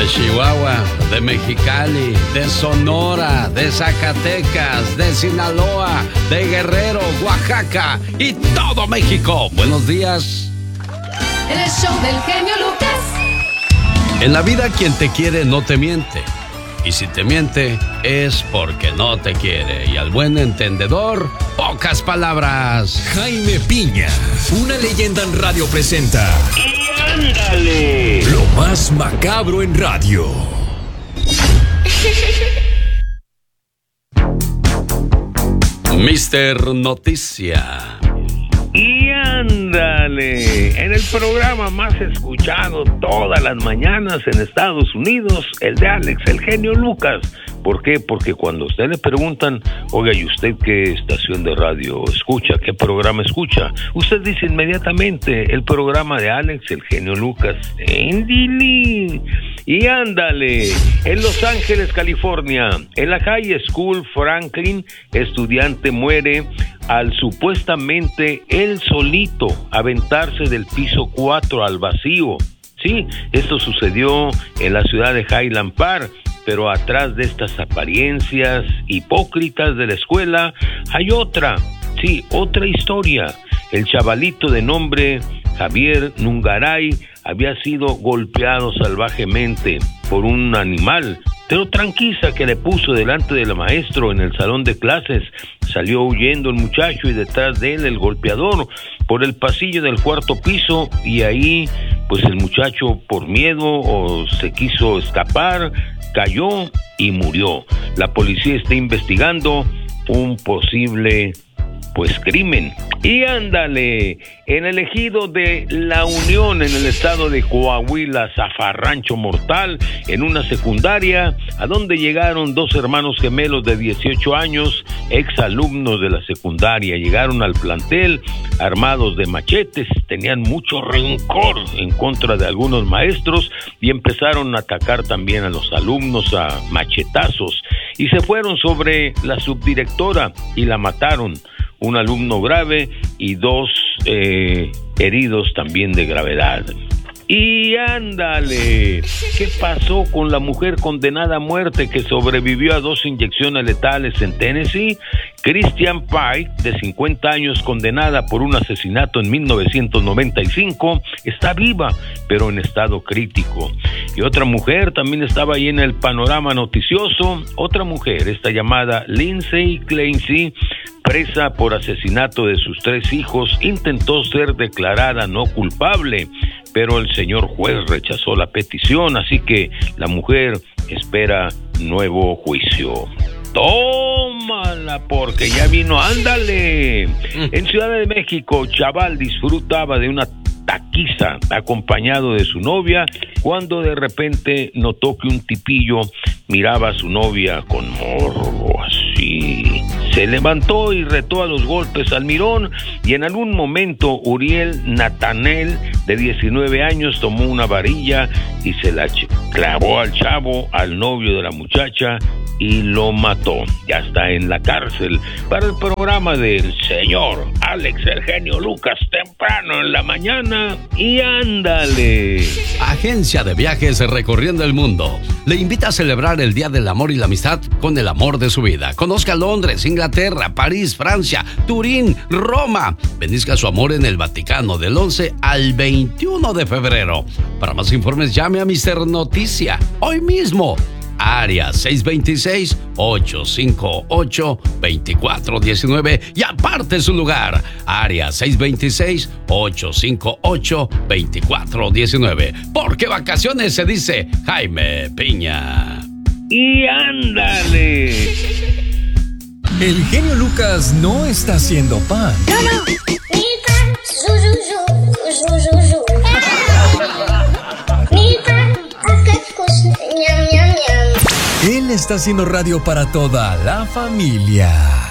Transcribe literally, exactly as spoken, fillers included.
De Chihuahua, de Mexicali, de Sonora, de Zacatecas, de Sinaloa, de Guerrero, Oaxaca y todo México. Buenos días. El show del genio Lucas. En la vida quien te quiere no te miente. Y si te miente es porque no te quiere. Y al buen entendedor, pocas palabras. Jaime Piña, una leyenda en radio presenta. ¡Y ándale! Lo más macabro en radio. mister Noticia. Y ándale, en el programa más escuchado todas las mañanas en Estados Unidos, el de Alex, el genio Lucas. ¿Por qué? Porque cuando a usted le preguntan, oiga, ¿y usted qué estación de radio escucha? ¿Qué programa escucha? Usted dice inmediatamente, el programa de Alex, el genio Lucas. ¡Endili! Y ándale, en Los Ángeles, California, en la High School Franklin, estudiante muere al supuestamente él solito aventarse del piso cuatro al vacío. Sí, esto sucedió en la ciudad de Highland Park, pero atrás de estas apariencias hipócritas de la escuela hay otra, sí, otra historia. El chavalito de nombre Javier Nungaray había sido golpeado salvajemente por un animal, pero tranquiza que le puso delante del maestro en el salón de clases. Salió huyendo el muchacho y detrás de él el golpeador por el pasillo del cuarto piso, y ahí pues el muchacho por miedo o se quiso escapar, cayó y murió. La policía está investigando un posible pues crimen. Y ándale, en el ejido de La Unión, en el estado de Coahuila, zafarrancho mortal en una secundaria, a donde llegaron dos hermanos gemelos de dieciocho años, exalumnos de la secundaria. Llegaron al plantel armados de machetes, tenían mucho rencor en contra de algunos maestros y empezaron a atacar también a los alumnos a machetazos, y se fueron sobre la subdirectora y la mataron. Un alumno grave y dos eh, heridos también de gravedad. Y ándale, ¿qué pasó con la mujer condenada a muerte que sobrevivió a dos inyecciones letales en Tennessee? Christian Pike, de cincuenta años, condenada por un asesinato en mil novecientos noventa y cinco, está viva, pero en estado crítico. Y otra mujer también estaba ahí en el panorama noticioso. Otra mujer, esta llamada Lindsay Clancy, presa por asesinato de sus tres hijos, intentó ser declarada no culpable, pero el señor juez rechazó la petición, así que la mujer espera nuevo juicio. ¡Tómala! Porque ya vino, ándale. En Ciudad de México, chaval disfrutaba de una taquiza acompañado de su novia cuando de repente notó que un tipillo miraba a su novia con morbo así. Se levantó y retó a los golpes al mirón, y en algún momento Uriel Natanel, de diecinueve años, tomó una varilla y se la clavó al chavo, al novio de la muchacha, y lo mató. Ya está en la cárcel. Para el programa del señor Alex, el genio Lucas, temprano en la mañana. Y ándale. Agencia de Viajes Recorriendo el Mundo le invita a celebrar el Día del Amor y la Amistad con el amor de su vida. Conozca Londres, Inglaterra, París, Francia, Turín, Roma. Bendiga su amor en el Vaticano del once al veintiuno de febrero. Para más informes llame a mister Noticia hoy mismo. Área seis dos seis, ocho cinco ocho, dos cuatro uno nueve y aparte su lugar. Área seis dos seis, ocho cinco ocho, dos cuatro uno nueve. Porque vacaciones se dice Jaime Piña. Y ándale. El genio Lucas no está haciendo pan. No, no. Mi pan, zu, zu, zu, zu, zu. Mi pan, ñam, ñam, ñam. Él está haciendo radio para toda la familia.